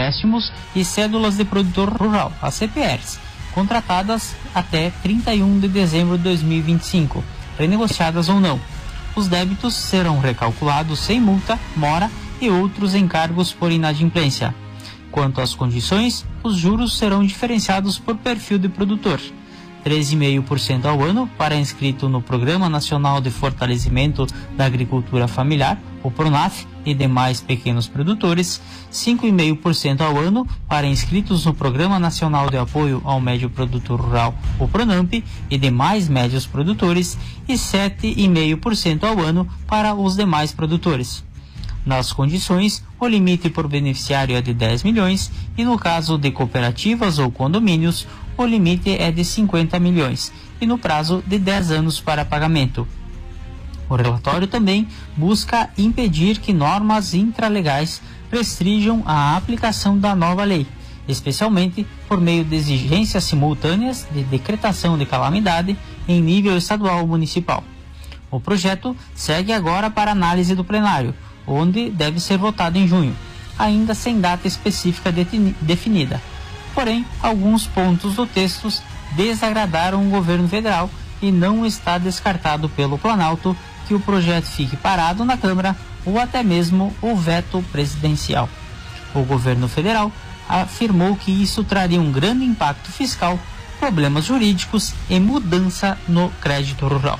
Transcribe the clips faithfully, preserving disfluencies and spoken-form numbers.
empréstimos e cédulas de produtor rural, as C P Rs, contratadas até trinta e um de dezembro de dois mil e vinte e cinco, renegociadas ou não. Os débitos serão recalculados sem multa, mora e outros encargos por inadimplência. Quanto às condições, os juros serão diferenciados por perfil de produtor. treze vírgula cinco por cento ao ano para inscrito no Programa Nacional de Fortalecimento da Agricultura Familiar, o PRONAF, e demais pequenos produtores, cinco vírgula cinco por cento ao ano para inscritos no Programa Nacional de Apoio ao Médio Produtor Rural, o PRONAMP, e demais médios produtores, e sete vírgula cinco por cento ao ano para os demais produtores. Nas condições, o limite por beneficiário é de dez milhões e, no caso de cooperativas ou condomínios, o limite é de cinquenta milhões e no prazo de dez anos para pagamento. O relatório também busca impedir que normas intralegais restringam a aplicação da nova lei, especialmente por meio de exigências simultâneas de decretação de calamidade em nível estadual ou municipal. O projeto segue agora para análise do plenário, onde deve ser votado em junho, ainda sem data específica definida. Porém, alguns pontos do texto desagradaram o governo federal e não está descartado pelo Planalto que o projeto fique parado na Câmara ou até mesmo o veto presidencial. O governo federal afirmou que isso traria um grande impacto fiscal, problemas jurídicos e mudança no crédito rural.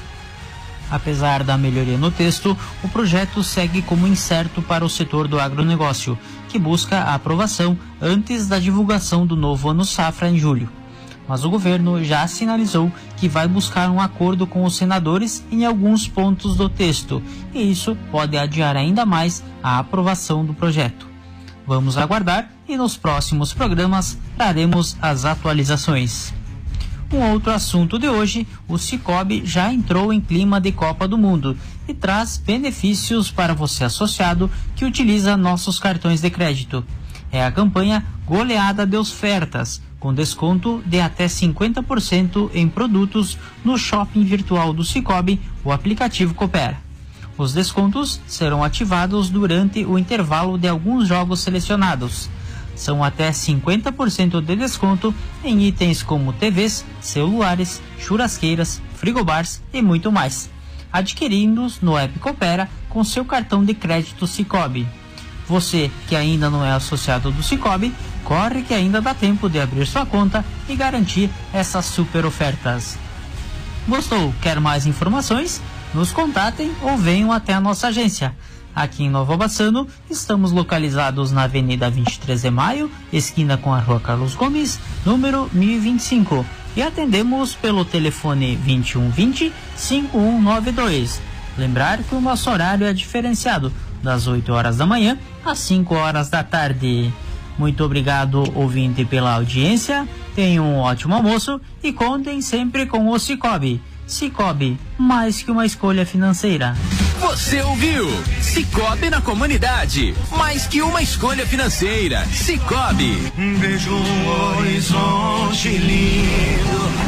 Apesar da melhoria no texto, o projeto segue como incerto para o setor do agronegócio, que busca a aprovação antes da divulgação do novo ano safra em julho. Mas o governo já sinalizou que vai buscar um acordo com os senadores em alguns pontos do texto, e isso pode adiar ainda mais a aprovação do projeto. Vamos aguardar e nos próximos programas traremos as atualizações. Um outro assunto de hoje, o Sicoob já entrou em clima de Copa do Mundo e traz benefícios para você associado que utiliza nossos cartões de crédito. É a campanha Goleada de Ofertas, com desconto de até cinquenta por cento em produtos no shopping virtual do Sicoob, o aplicativo Coopera. Os descontos serão ativados durante o intervalo de alguns jogos selecionados. São até cinquenta por cento de desconto em itens como T Vs, celulares, churrasqueiras, frigobars e muito mais, adquirindo-os no app Coopera com seu cartão de crédito Sicoob. Você que ainda não é associado do Sicoob, corre que ainda dá tempo de abrir sua conta e garantir essas super ofertas. Gostou? Quer mais informações? Nos contatem ou venham até a nossa agência. Aqui em Nova Bassano, estamos localizados na Avenida vinte e três de maio, esquina com a Rua Carlos Gomes, número mil e vinte e cinco, e atendemos pelo telefone vinte e um vinte, cinquenta e um noventa e dois. Lembrar que o nosso horário é diferenciado, das oito horas da manhã às cinco horas da tarde. Muito obrigado, ouvinte, pela audiência, tenham um ótimo almoço e contem sempre com o Sicoob. Sicoob, mais que uma escolha financeira. Você ouviu? Sicoob na comunidade, mais que uma escolha financeira. Sicoob. Vejo um horizonte lindo.